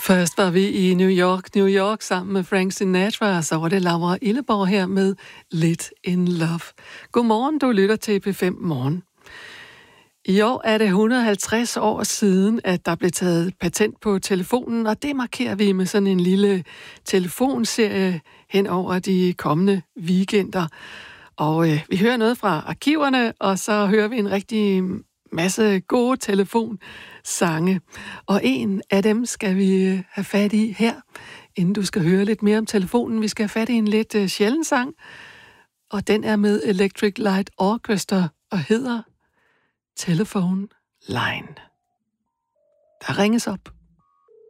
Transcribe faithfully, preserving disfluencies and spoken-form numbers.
Først var vi i New York, New York sammen med Frank Sinatra, og så var det Laura Illeborg her med Lit in Love. Godmorgen, du lytter til P fem Morgen. I år er det et hundrede og halvtreds år siden, at der blev taget patent på telefonen, og det markerer vi med sådan en lille telefonserie hen over de kommende weekender. Og øh, vi hører noget fra arkiverne, og så hører vi en rigtig masse gode telefonsange. Og en af dem skal vi have fat i her, inden du skal høre lidt mere om telefonen. Vi skal have fat i en lidt uh, sjælden sang, og den er med Electric Light Orchestra og hedder Telephone Line. Der ringes op.